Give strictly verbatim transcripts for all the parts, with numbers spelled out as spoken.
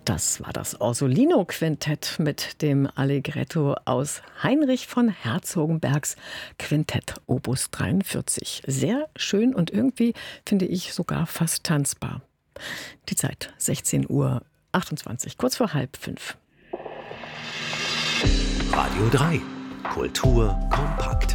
Das war das Orsolino-Quintett mit dem Allegretto aus Heinrich von Herzogenbergs Quintett Opus dreiundvierzig. Sehr schön und irgendwie, finde ich, sogar fast tanzbar. Die Zeit sechzehn Uhr achtundzwanzig, kurz vor halb fünf. Radio drei. Kultur kompakt.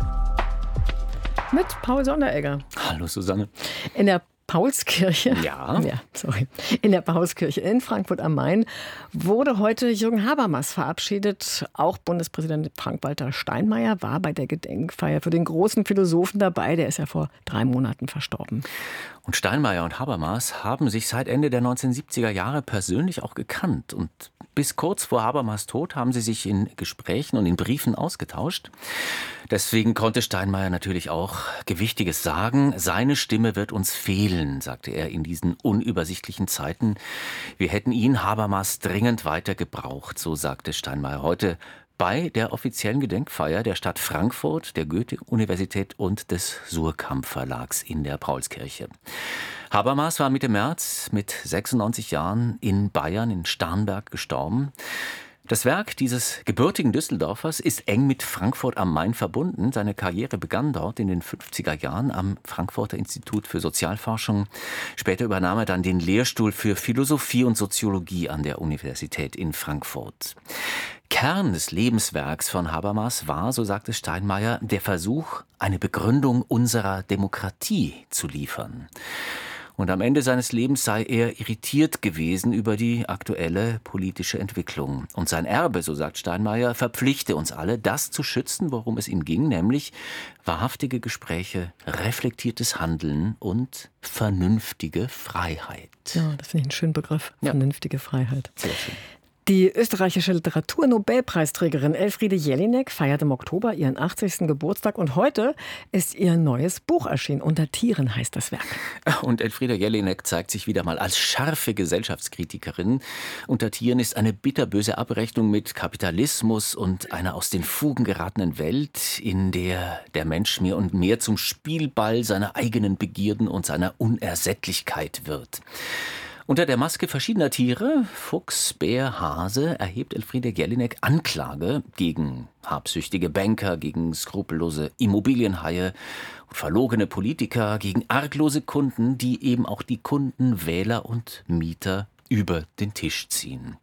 Mit Paul Sonderegger. Hallo Susanne. In der Paulskirche, Ja. ja, sorry, in der Paulskirche in Frankfurt am Main wurde heute Jürgen Habermas verabschiedet. Auch Bundespräsident Frank-Walter Steinmeier war bei der Gedenkfeier für den großen Philosophen dabei. Der ist ja vor drei Monaten verstorben. Und Steinmeier und Habermas haben sich seit Ende der neunzehnhundertsiebziger Jahre persönlich auch gekannt. Und bis kurz vor Habermas' Tod haben sie sich in Gesprächen und in Briefen ausgetauscht. Deswegen konnte Steinmeier natürlich auch Gewichtiges sagen. Seine Stimme wird uns fehlen, sagte er in diesen unübersichtlichen Zeiten. Wir hätten ihn, Habermas, dringend weiter gebraucht, so sagte Steinmeier heute bei der offiziellen Gedenkfeier der Stadt Frankfurt, der Goethe-Universität und des Suhrkamp-Verlags in der Paulskirche. Habermas war Mitte März mit sechsundneunzig Jahren in Bayern, in Starnberg, gestorben. Das Werk dieses gebürtigen Düsseldorfers ist eng mit Frankfurt am Main verbunden. Seine Karriere begann dort in den fünfziger Jahren am Frankfurter Institut für Sozialforschung. Später übernahm er dann den Lehrstuhl für Philosophie und Soziologie an der Universität in Frankfurt. Kern des Lebenswerks von Habermas war, so sagte Steinmeier, der Versuch, eine Begründung unserer Demokratie zu liefern. Und am Ende seines Lebens sei er irritiert gewesen über die aktuelle politische Entwicklung. Und sein Erbe, so sagt Steinmeier, verpflichte uns alle, das zu schützen, worum es ihm ging, nämlich wahrhaftige Gespräche, reflektiertes Handeln und vernünftige Freiheit. Ja, das finde ich einen schönen Begriff, Ja. vernünftige Freiheit. Sehr schön. Die österreichische Literaturnobelpreisträgerin Elfriede Jelinek feiert im Oktober ihren achtzigsten Geburtstag und heute ist ihr neues Buch erschienen. Unter Tieren heißt das Werk. Und Elfriede Jelinek zeigt sich wieder mal als scharfe Gesellschaftskritikerin. Unter Tieren ist eine bitterböse Abrechnung mit Kapitalismus und einer aus den Fugen geratenen Welt, in der der Mensch mehr und mehr zum Spielball seiner eigenen Begierden und seiner Unersättlichkeit wird. Unter der Maske verschiedener Tiere, Fuchs, Bär, Hase, erhebt Elfriede Jelinek Anklage gegen habsüchtige Banker, gegen skrupellose Immobilienhaie und verlogene Politiker, gegen arglose Kunden, die eben auch die Kunden, Wähler und Mieter über den Tisch ziehen.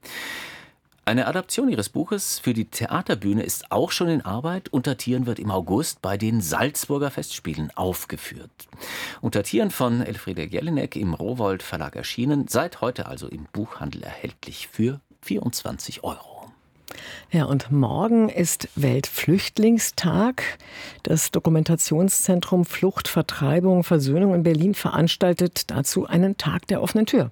Eine Adaption ihres Buches für die Theaterbühne ist auch schon in Arbeit. Unter Tieren wird im August bei den Salzburger Festspielen aufgeführt. Unter Tieren von Elfriede Jelinek im Rowohlt Verlag erschienen, seit heute also im Buchhandel erhältlich für vierundzwanzig Euro. Ja, und morgen ist Weltflüchtlingstag. Das Dokumentationszentrum Flucht, Vertreibung, Versöhnung in Berlin veranstaltet dazu einen Tag der offenen Tür.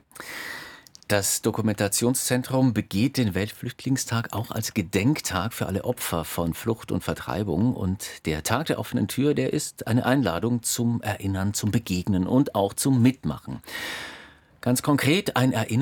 Das Dokumentationszentrum begeht den Weltflüchtlingstag auch als Gedenktag für alle Opfer von Flucht und Vertreibung. Und der Tag der offenen Tür, der ist eine Einladung zum Erinnern, zum Begegnen und auch zum Mitmachen. Ganz konkret ein Erinnern